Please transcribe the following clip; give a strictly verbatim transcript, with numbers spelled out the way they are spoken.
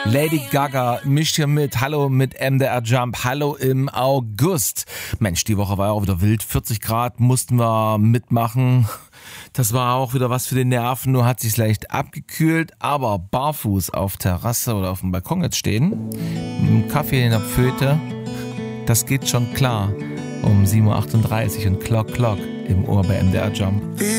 Lady Gaga mischt hier mit. Hallo mit M D R Jump. Hallo im August. Mensch, die Woche war ja auch wieder wild. vierzig Grad mussten wir mitmachen. Das war auch wieder was für die Nerven. Nur hat sich's leicht abgekühlt. Aber barfuß auf Terrasse oder auf dem Balkon jetzt stehen, mit einem Kaffee in der Pföte, das geht schon klar. Um sieben Uhr achtunddreißig und Clock Clock im Ohr bei M D R Jump.